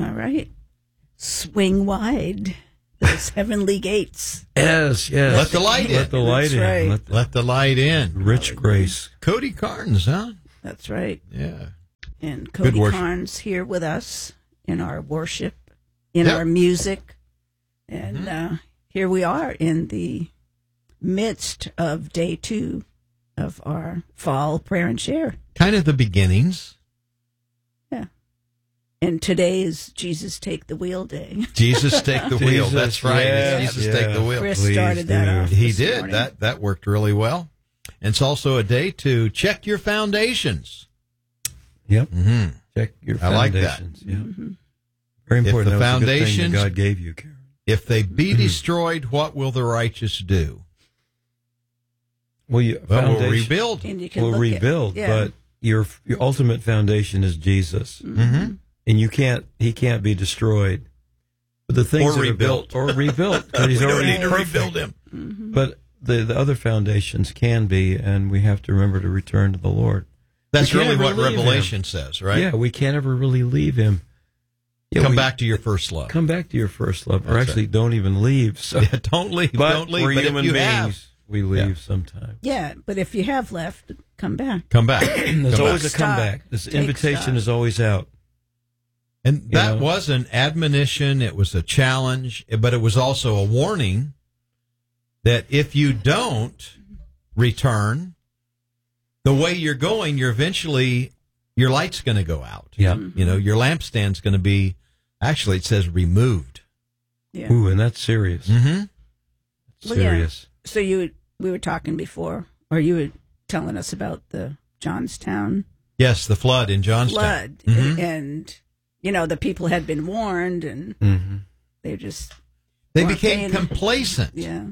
All right. Swing wide. Those heavenly gates. Yes. Let the light in. Let the light in. Right. Let the light in. Rich grace. Cody Carnes, huh? That's right. Yeah. And Cody worship. Carnes here with us in our worship, in Yep. our music. And here we are in the midst of day 2 of our fall prayer and share. Kind of the beginnings. Yeah. And today is Jesus Take the Wheel Day. Jesus take the wheel. Jesus, That's right. yes, Jesus take the wheel. Chris Please started that do. off. He this did. morning. That worked really well. And it's also a day to check your foundations. Yep. Mm-hmm. Check your I like that. foundations. Yep. Very important. the That was a good thing that foundations- God gave you, Karen. If they be destroyed, what will the righteous do? Well, Well, we'll rebuild. And you can We'll look rebuild, at, but your ultimate foundation is Jesus, Mm-hmm. and he can't be destroyed. But the things Or that rebuilt. are built or rebuilt because he's We don't already need to perfect. rebuild him. But the other foundations can be, and we have to remember to return to the Lord. That's We can't really what ever leave Revelation says, right? Yeah, we can't ever really leave him. Yeah, Come we- back to your first love. Come back to your first love, or That's actually don't even leave. So, Yeah, don't leave. but Don't leave. we're But if human you beings. have, We leave Yeah. sometimes. Yeah, but if you have left, come back. come back. There's Come always back. a comeback. This Take invitation stock. is always out. And that You know? was an admonition. It was a challenge, but it was also a warning that if you don't return the way you're going, your light's going to go out. Yeah. You know, your lampstand's going to be, actually, it says removed. Yeah. Ooh, and that's serious. Mm-hmm. Well, yeah. Serious. So we were talking before, or you were telling us about the Johnstown Yes, the flood in Johnstown. flood, Mhm. and the people had been warned, and Mm-hmm. they just They weren't became paying- complacent. Yeah,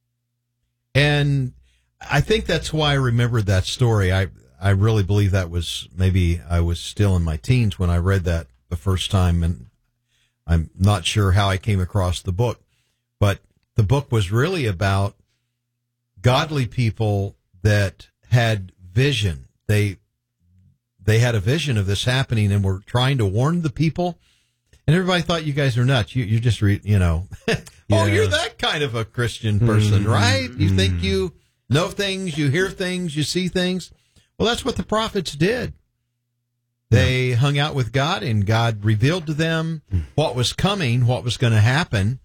And I think that's why I remembered that story. I really believe that was, maybe I was still in my teens when I read that the first time, and I'm not sure how I came across the book. But the book was really about godly people that had vision. They had a vision of this happening and were trying to warn the people. And everybody thought, you guys are nuts. You just oh, Yeah. you're that kind of a Christian person, Mhm. right? You think you know things, you hear things, you see things. Well, that's what the prophets did. They hung out with God, and God revealed to them what was coming, what was going to happen.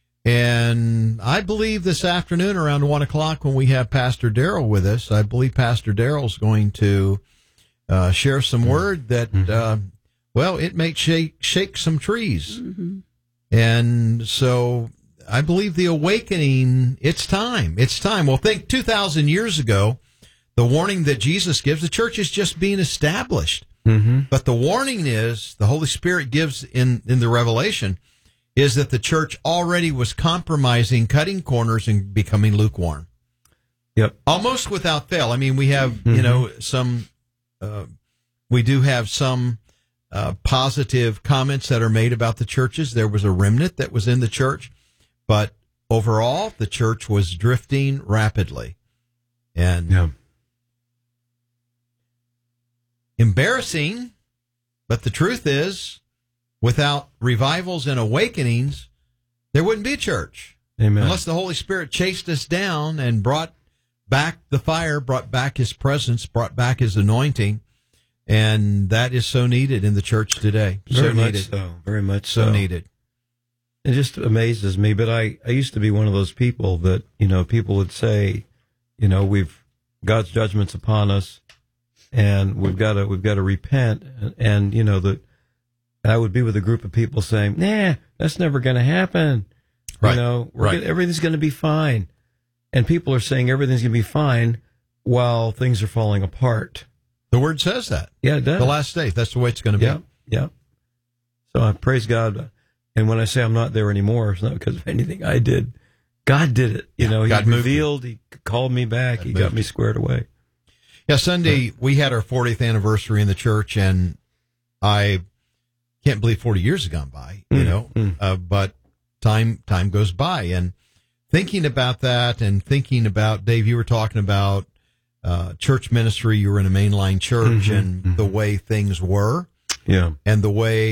And I believe this afternoon around 1 o'clock when we have Pastor Darrell with us, I believe Pastor Darrell's going to share some word that, it may shake some trees. And so I believe the awakening, it's time. It's time. Well, think 2,000 years ago, the warning that Jesus gives, the church is just being established. Mm-hmm. But the warning is, the Holy Spirit gives in the Revelation, is that the church already was compromising, cutting corners, and becoming lukewarm. Yep. Almost without fail. I mean, we have, some, we do have some positive comments that are made about the churches. There was a remnant that was in the church, but overall, the church was drifting rapidly. And Yeah. embarrassing, but the truth is, without revivals and awakenings, there wouldn't be a church. Amen. Unless the Holy Spirit chased us down and brought back the fire, brought back his presence, brought back his anointing. And that is so needed in the church today. Very So much needed. so. Very much So so. needed. It just amazes me. But I used to be one of those people that, people would say, God's judgment's upon us, and we've got to repent. And that I would be with a group of people saying, nah, that's never going to happen. Right. Everything's going to be fine. And people are saying everything's going to be fine while things are falling apart. The word says that. Yeah, it does. The last day. That's the way it's going to be. Yeah, yeah. So I praise God. And when I say I'm not there anymore, it's not because of anything I did. God did it. He God moved revealed, he called me back, God he moved got me squared away. Yeah, Sunday, we had our 40th anniversary in the church, and I can't believe 40 years have gone by, but time goes by. And thinking about that, and thinking about, Dave, you were talking about church ministry. You were in a mainline church, and the way things were, Yeah. and the way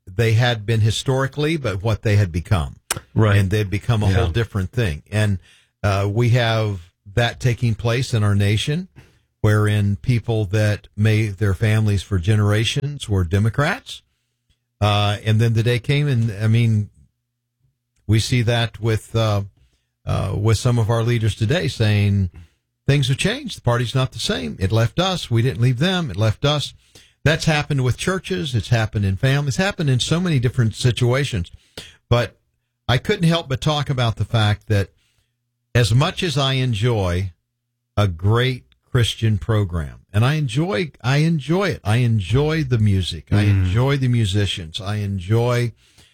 they had been historically, but what they had become. Right. And they'd become a whole different thing. And we have that taking place in our nation, wherein people that made their families for generations were Democrats. And then the day came, and I mean, we see that with some of our leaders today saying things have changed. The party's not the same. It left us. We didn't leave them. It left us. That's happened with churches. It's happened in families. It's happened in so many different situations. But I couldn't help but talk about the fact that as much as I enjoy a great Christian program, and I enjoy it. I enjoy the music. I enjoy the musicians. I enjoy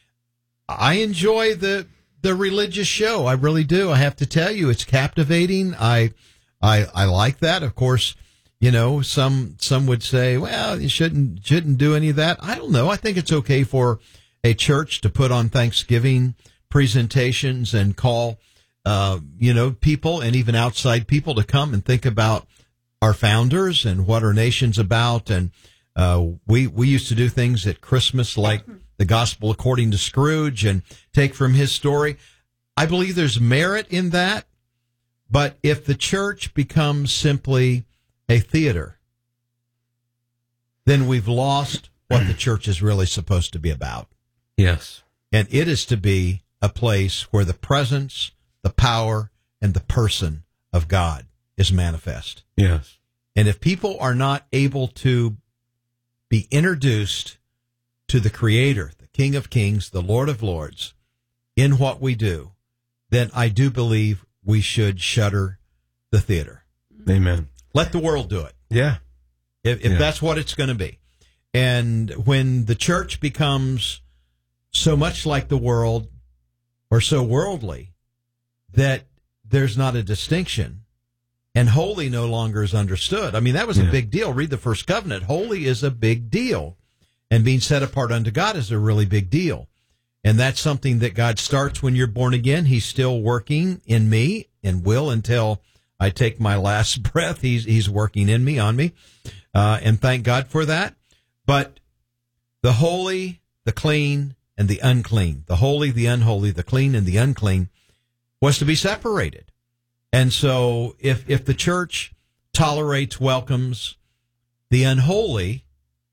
the religious show. I really do. I have to tell you, it's captivating. I like that. Of course, you know, some would say, well, you shouldn't do any of that. I don't know. I think it's okay for a church to put on Thanksgiving presentations and call, people and even outside people to come and think about our founders and what our nation's about. And we used to do things at Christmas like the Gospel According to Scrooge and take from his story. I believe there's merit in that. But if the church becomes simply a theater, then we've lost what the church is really supposed to be about. Yes. And it is to be a place where the presence, the power, and the person of God is manifest. Yes. And if people are not able to be introduced to the Creator, the King of Kings, the Lord of Lords, in what we do, then I do believe we should shutter the theater. Amen. Let the world do it. Yeah. If that's what it's going to be. And when the church becomes so much like the world or so worldly that there's not a distinction, and holy no longer is understood. I mean, that was a big deal. Read the First Covenant. Holy is a big deal. And being set apart unto God is a really big deal. And that's something that God starts when you're born again. He's still working in me and will until I take my last breath. He's working in me, on me. And thank God for that. But the holy, the clean, and the unclean, the holy, the unholy, the clean, and the unclean was to be separated. And so if the church tolerates, welcomes the unholy,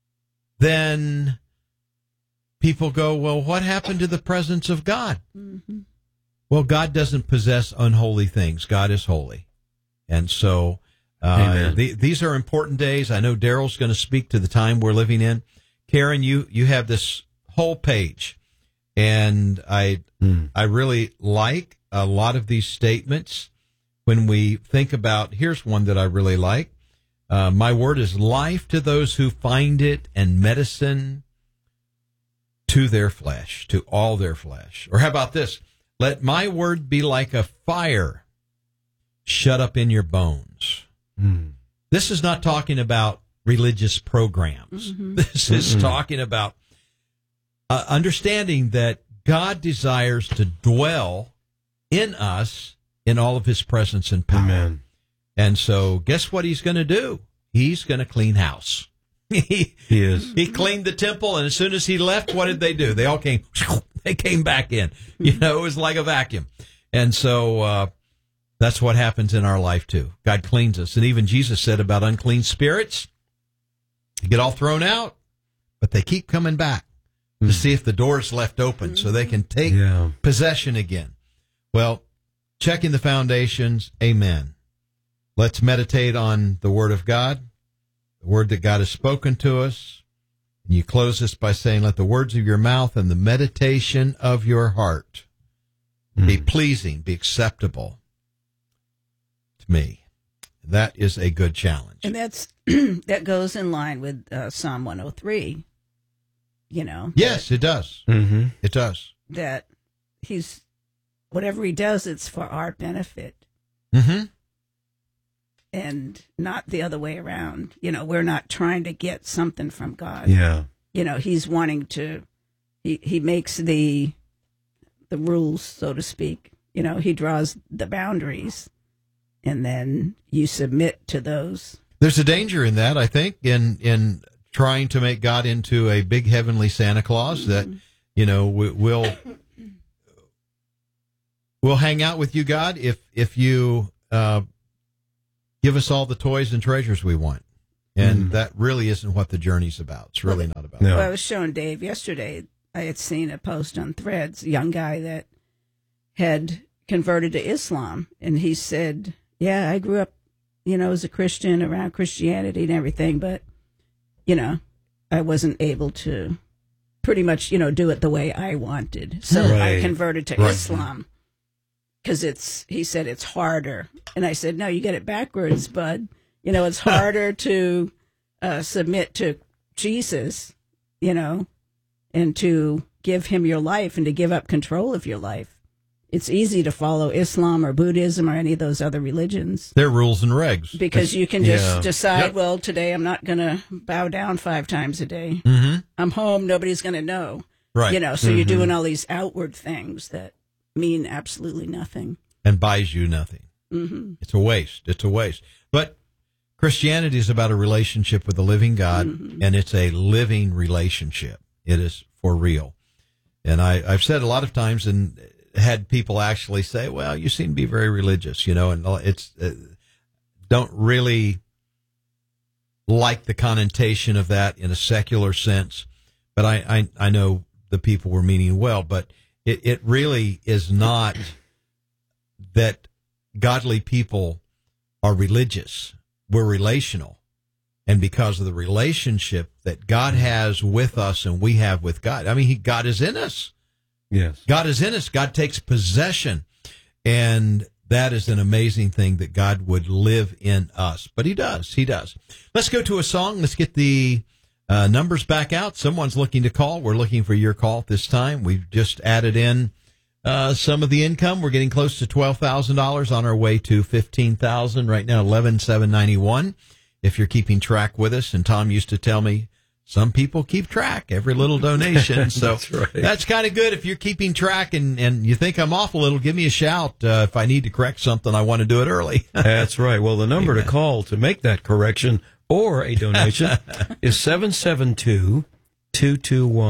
then people go, well, what happened to the presence of God? Mm-hmm. Well, God doesn't possess unholy things. God is holy. And so these are important days. I know Daryl's going to speak to the time we're living in. Karen, you have this whole page, and I really like a lot of these statements. When we think about, here's one that I really like. My word is life to those who find it, and medicine to their flesh, to all their flesh. Or how about this? Let my word be like a fire shut up in your bones. This is not talking about religious programs. Mm-hmm. This is talking about understanding that God desires to dwell in us in all of his presence and power. Amen. And so guess what he's going to do? He's going to clean house. He is. He cleaned the temple, and as soon as he left, what did they do? They all came back in. You know, it was like a vacuum. And so that's what happens in our life too. God cleans us. And even Jesus said about unclean spirits, they get all thrown out, but they keep coming back to see if the door's left open so they can take possession again. Well, checking the foundations, amen. Let's meditate on the Word of God, the Word that God has spoken to us. And you close this by saying, let the words of your mouth and the meditation of your heart be pleasing, be acceptable to me. That is a good challenge. And that goes in line with Psalm 103, you know. Yes, it does. Mm-hmm. It does. That whatever he does, it's for our benefit. Mm-hmm. And not the other way around. You know, we're not trying to get something from God. Yeah. You know, he's wanting to, he makes the rules, so to speak. You know, he draws the boundaries, and then you submit to those. There's a danger in that, I think, in trying to make God into a big heavenly Santa Claus that, you know, we'll hang out with you, God, if you give us all the toys and treasures we want. And that really isn't what the journey's about. It's really not about that. Well, I was showing Dave yesterday, I had seen a post on Threads, a young guy that had converted to Islam. And he said, yeah, I grew up, you know, as a Christian around Christianity and everything, but, you know, I wasn't able to pretty much, you know, do it the way I wanted. So I converted to Islam because he said it's harder. And I said, no, you get it backwards, bud. You know, it's harder to submit to Jesus, you know, and to give him your life and to give up control of your life. It's easy to follow Islam or Buddhism or any of those other religions. They're rules and regs. Because you can just decide, well, today I'm not going to bow down 5 times a day. I'm home. Nobody's going to know. Right. You know, so you're doing all these outward things that mean absolutely nothing. And buys you nothing. It's a waste. It's a waste. But Christianity is about a relationship with the living God, and it's a living relationship. It is for real. And I've said a lot of times and had people actually say, well, you seem to be very religious, you know, and it's don't really like the connotation of that in a secular sense. But I know the people were meaning well, but it really is not that godly people are religious. We're relational. And because of the relationship that God has with us and we have with God, I mean, God is in us. Yes. God is in us. God takes possession. And that is an amazing thing that God would live in us. But he does. He does. Let's go to a song. Let's get the numbers back out. Someone's looking to call. We're looking for your call this time. We've just added in some of the income. We're getting close to $12,000 on our way to $15,000 right now, $11,791. If you're keeping track with us, and Tom used to tell me, some people keep track, every little donation. So that's kind of good. If you're keeping track and you think I'm off a little, give me a shout. If I need to correct something, I want to do it early. That's right. Well, the number to call to make that correction or a donation is 772-221-1100.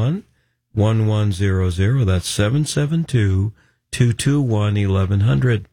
That's 772-221-1100.